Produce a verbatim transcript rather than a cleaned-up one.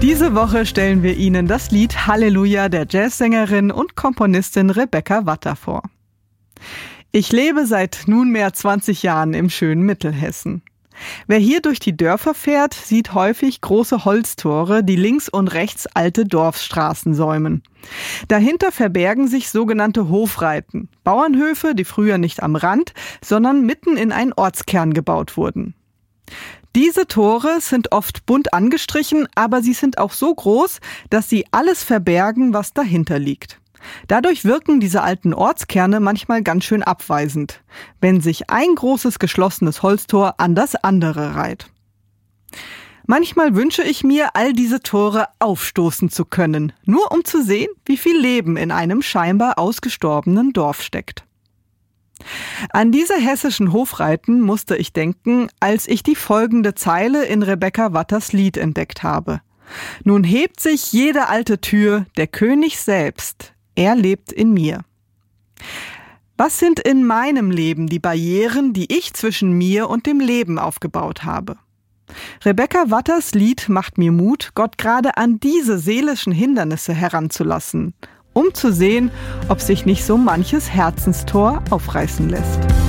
Diese Woche stellen wir Ihnen das Lied Halleluja der Jazzsängerin und Komponistin Rebecca Watter vor. Ich lebe seit nunmehr zwanzig Jahren im schönen Mittelhessen. Wer hier durch die Dörfer fährt, sieht häufig große Holztore, die links und rechts alte Dorfstraßen säumen. Dahinter verbergen sich sogenannte Hofreiten, Bauernhöfe, die früher nicht am Rand, sondern mitten in einen Ortskern gebaut wurden. Diese Tore sind oft bunt angestrichen, aber sie sind auch so groß, dass sie alles verbergen, was dahinter liegt. Dadurch wirken diese alten Ortskerne manchmal ganz schön abweisend, wenn sich ein großes geschlossenes Holztor an das andere reiht. Manchmal wünsche ich mir, all diese Tore aufstoßen zu können, nur um zu sehen, wie viel Leben in einem scheinbar ausgestorbenen Dorf steckt. An diese hessischen Hofreiten musste ich denken, als ich die folgende Zeile in Rebecca Watters Lied entdeckt habe. Nun hebt sich jede alte Tür, der König selbst, er lebt in mir. Was sind in meinem Leben die Barrieren, die ich zwischen mir und dem Leben aufgebaut habe? Rebecca Watters Lied macht mir Mut, Gott gerade an diese seelischen Hindernisse heranzulassen, um zu sehen, ob sich nicht so manches Herzenstor aufreißen lässt.